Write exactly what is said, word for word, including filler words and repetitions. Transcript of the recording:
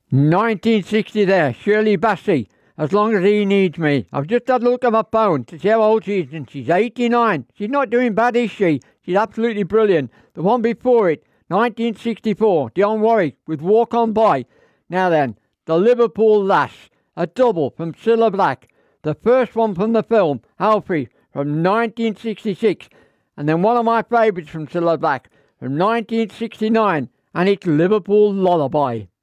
nineteen sixty there, Shirley Bassey, As Long As He Needs Me. I've just had a look at my phone to see how old she is, and she's eighty-nine. She's not doing bad, is she? She's absolutely brilliant. The one before it, nineteen sixty-four, Dionne Warwick with Walk On By. Now then, The Liverpool Lass, a double from Cilla Black. The first one from the film, Alfie, from nineteen sixty-six. And then one of my favourites from Cilla Black, from nineteen sixty-nine, and it's Liverpool Lullaby.